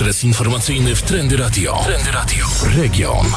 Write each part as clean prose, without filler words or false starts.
adres informacyjny w Trendy Radio. Trendy Radio. Region.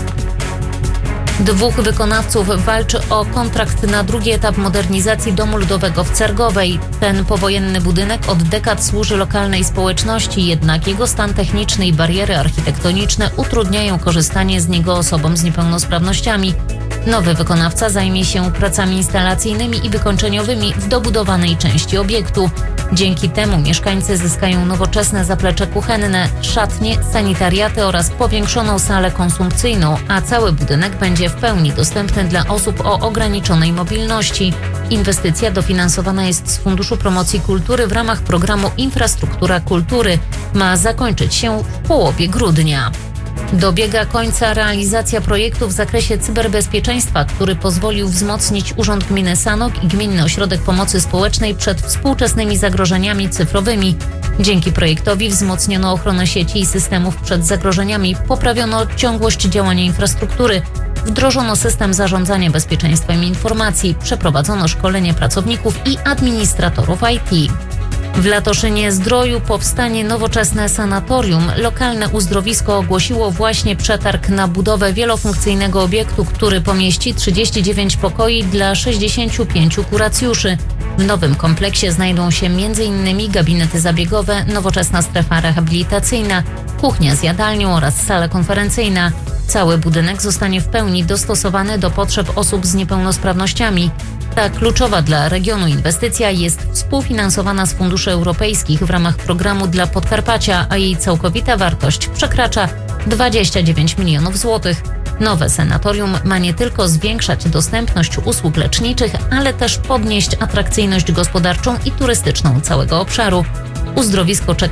2 wykonawców walczy o kontrakt na drugi etap modernizacji Domu Ludowego w Cergowej. Ten powojenny budynek od dekad służy lokalnej społeczności, jednak jego stan techniczny i bariery architektoniczne utrudniają korzystanie z niego osobom z niepełnosprawnościami. Nowy wykonawca zajmie się pracami instalacyjnymi i wykończeniowymi w dobudowanej części obiektu. Dzięki temu mieszkańcy zyskają nowoczesne zaplecze kuchenne, szatnie, sanitariaty oraz powiększoną salę konsumpcyjną, a cały budynek będzie w pełni dostępny dla osób o ograniczonej mobilności. Inwestycja dofinansowana jest z Funduszu Promocji Kultury w ramach programu Infrastruktura Kultury. Ma zakończyć się w połowie grudnia. Dobiega końca realizacja projektu w zakresie cyberbezpieczeństwa, który pozwolił wzmocnić Urząd Gminy Sanok i Gminny Ośrodek Pomocy Społecznej przed współczesnymi zagrożeniami cyfrowymi. Dzięki projektowi wzmocniono ochronę sieci i systemów przed zagrożeniami, poprawiono ciągłość działania infrastruktury, wdrożono system zarządzania bezpieczeństwem informacji, przeprowadzono szkolenie pracowników i administratorów IT. W Latoszynie-Zdroju powstanie nowoczesne sanatorium. Lokalne uzdrowisko ogłosiło właśnie przetarg na budowę wielofunkcyjnego obiektu, który pomieści 39 pokoi dla 65 kuracjuszy. W nowym kompleksie znajdą się m.in. gabinety zabiegowe, nowoczesna strefa rehabilitacyjna, kuchnia z jadalnią oraz sala konferencyjna. Cały budynek zostanie w pełni dostosowany do potrzeb osób z niepełnosprawnościami. Ta kluczowa dla regionu inwestycja jest współfinansowana z funduszy europejskich w ramach programu dla Podkarpacia, a jej całkowita wartość przekracza 29 milionów złotych. Nowe sanatorium ma nie tylko zwiększać dostępność usług leczniczych, ale też podnieść atrakcyjność gospodarczą i turystyczną całego obszaru. Uzdrowisko czeka